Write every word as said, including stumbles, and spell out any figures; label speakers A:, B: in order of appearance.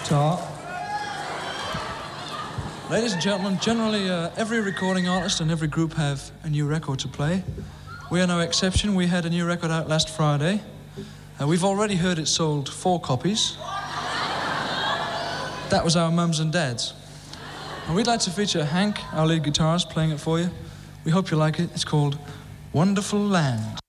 A: Ta. Ladies and gentlemen, generally uh, every recording artist and every group have a new record to play. We are no exception. We had a new record out last Friday. Uh, we've already heard it sold four copies. That was our mums and dads. And we'd like to feature Hank, our lead guitarist, playing it for you. We hope you like it. It's called Wonderful Land.